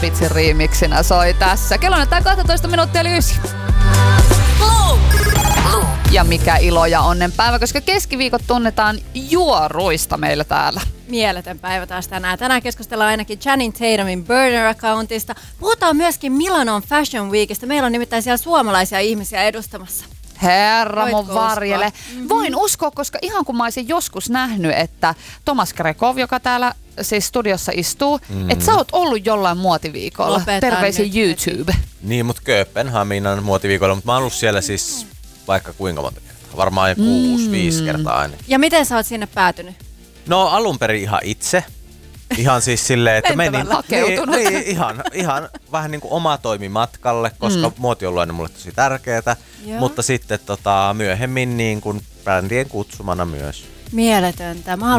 Pitsin remixinä soi tässä. Kello näyttää 12 minuuttia eli 9. Ja mikä ilo ja onnenpäivä, koska keskiviikot tunnetaan juoruista meillä täällä. Mieletön päivä taas tänään. Tänään keskustellaan ainakin Channing Tatumin burner-accountista. Puhutaan myöskin Milanon Fashion Weekistä. Meillä on nimittäin siellä suomalaisia ihmisiä edustamassa. Herra mun varjele. Mm-hmm. Voin uskoa, koska ihan kun mä olisin joskus nähnyt, että Tomas Grekov, joka täällä siis studiossa istuu, että sä oot ollut jollain muotiviikolla. Terveisiin YouTube. Niin, mutta Kööpenhaminan muotiviikolla, mutta mä oon ollut siellä siis vaikka kuinka monta kertaa. Varmaan 6-5 kertaa ainakin. Ja miten sä oot sinne päätynyt? No alun perin ihan itse. Ihan siis silleen, että menin ihan vähän niin kuin omatoimimatkalle, koska muoti on ollut aina mulle tosi tärkeetä. Mutta sitten myöhemmin niin kuin brändien kutsumana myös. Mieletöntä. Mä